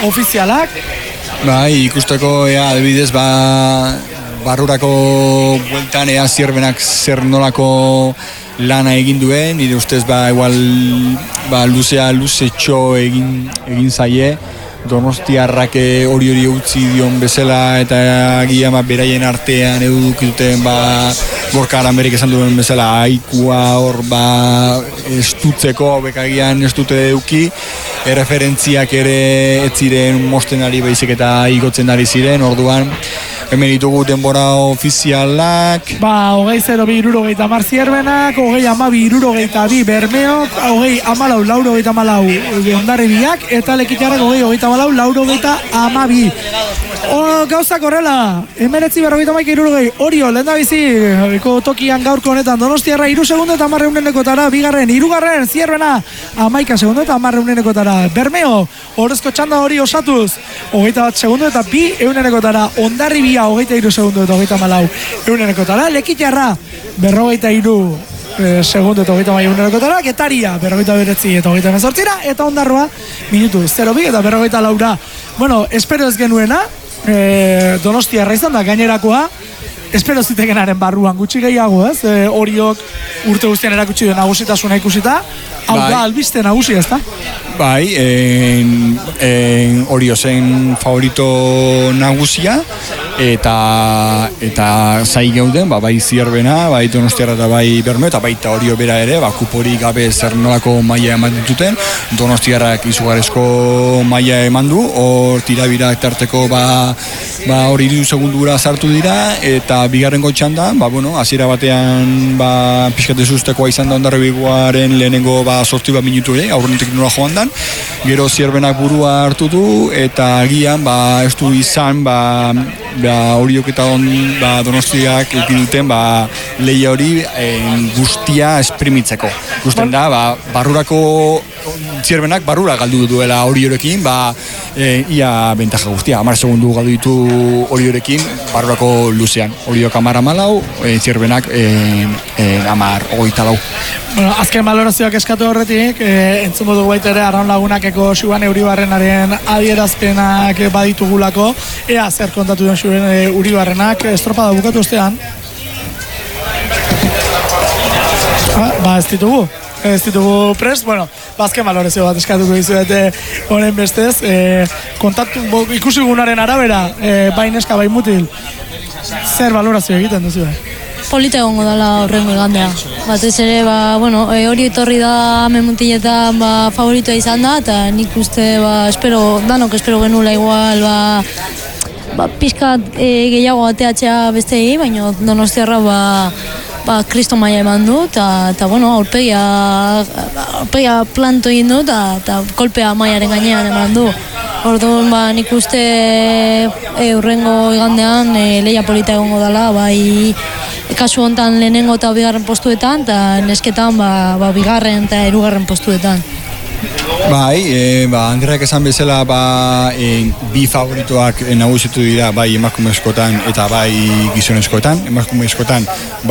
ofizialak. Bai, ikusteko, adibidez, barrurako bueltan Zierbenak zer nolako lana egin duen, nire ustez, igual, luzetxo egin zaie, Donostiarrak hori utzi dion bezala eta agian beraien artean edukituten Gorka Aranberrik esan duen bezala aikua hor estutzeko bekagian ez dute eduki erreferentziak ere ez ziren mosten ari baizik eta igotzen ari ziren, orduan hemen ditugu denbora ofizialak 20:02 Zierbenak, 20:02 Bermeok, 20:14 Hondarribiak eta Lekitarrak 20:14 gauzak horrela, 19:50 Orio, lehen da bizi tokian gaurko honetan Donostiarra 3 segundo eta 10 eunenekotara, hirugarren Zierbena 11 segundo eta 10 eunenekotara, Bermeo horrezko txanda hori osatuz 21 segundo eta 2 eunenekotara, Hondarribia 23 segundo eta 34 eunenekotara, Lekitarra 43 segundo eta 30 eunenekotara, Getaria 49 eta 28 eta Ondarroa minutu 0:2 eta 44. Bueno, espero ez genuena, Donostiarra izan da gainerakoa, espero zitegenaren barruan gutxi gehiago, ez? Oriok urte guztian erakutsi duen nagusitasuna ikusita, hau da albiste nagusi, ez da? Bai, Orio zen favorito nagusia, eta zai geuden, bai Zierbena, bai Donostiarra eta bai Bermeo, eta baita Orio bera ere, kupori gabe zer nolako maila eman dituten, Donostiarrak izugarrizko maila eman du, hor tirabirak tarteko hori 2 segundura sartu dira, eta bigarrengo txandan, hasiera batean pixkate sustekoa izan da Hondarribikoaren lehenengo 8 minutu ere, aurrenetik nola joan dan, gero Zierbenak burua hartu du, eta agian ez du izan Oriok eta Donostiak egin duten lehia hori guztia esprimitzeko. Gusten da, barrurako Zierbenak barrura galdu duela Oriorekin, ia bentaja guztia, 10 segundu galdu ditu Oriorekin barrurako luzean. Oriok 10:14, Zierbenak 10:24. Bueno, azken balorazioak eskatu horretik, entzungo dugu baita ere Arraun Lagunakeko Xuan Uribarrenaren adierazpenak baditugulako, ea zer kontatu duen Xuan Uribarrenak, estropada bukatu ostean. Ez ditugu prest, azken balorazio bat eskatuko dizuet honen bestez, kontatu ikusigunaren arabera, bai neska bai mutil, zer balorazio egiten duzu? Polita egongo dela horrengo igandea. Batez ere, hori etorri da memutiletan favoritoa izan da, eta nik uste, danok espero genula igual, pixkat gehiago ateatzea bestei, baina Donostiarra kristo maila eman du, eta aurpegia planto egin du, eta kolpea mailaren gainean eman du. Orduan, nik uste horrengo igandean lehia polita egongo dela, kasu hontan lehenengo eta bigarren postuetan, eta nesketan bigarren eta hirugarren postuetan. Andreak esan bezala bi favoritoak nagusitu dira bai emakumezkoetan eta bai gizonezkoetan. Emakumezkoetan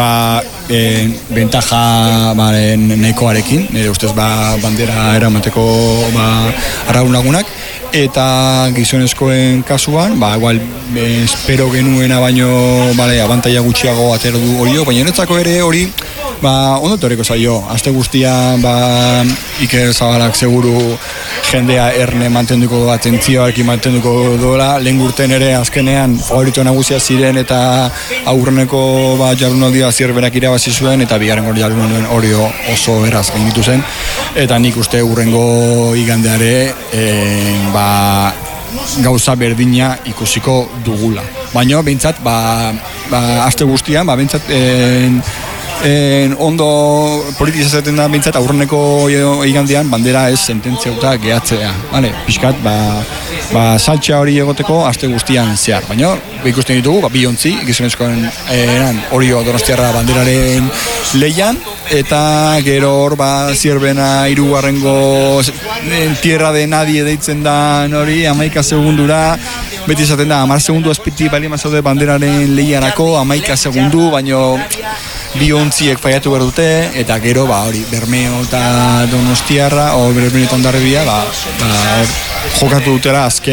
bentaja nahikoarekin, nire ustez bandera eramateko Arraun Lagunak, eta gizonezkoen kasuan, igual espero genuena baino abantaila gutxiago atera du Orio, baina netzako ere hori ondo teoriko zaio, aste guztian Iker Zabalak seguru jendea erne mantenduko, atentzioarekin mantenduko dola, lehen urten ere azkenean favorito nagusia ziren eta aurreneko jardunaldia Zierbenak irabazi zuen eta bigarren jardunaldian Orio oso eraz gainditu zen, eta nik uste urrengo igandeare gauza berdina ikusiko dugula. Baina behintzat, aste guztian, behintzat ondo politizatzen da behintzat aurreneko igandean bandera ez sententziauta gehatzea. Piskat, saltxa hori egoteko aste guztian zehar. Baina, ikusten ditugu, bilontzi, gizonezkoen Orio Donostiarra banderaren lehian, eta gero hor Zierbena hirugarrengo tierra de nadie deitzen da hori 11 segundura, beti izaten da 10 segundu azpiti bali mazaude banderaren lehianako 11 segundu, baino bi ontziek faiatu behar dute, eta gero hori Bermeo eta Donostiarra, Bermeo eta Hondarribia jokatu dutela azken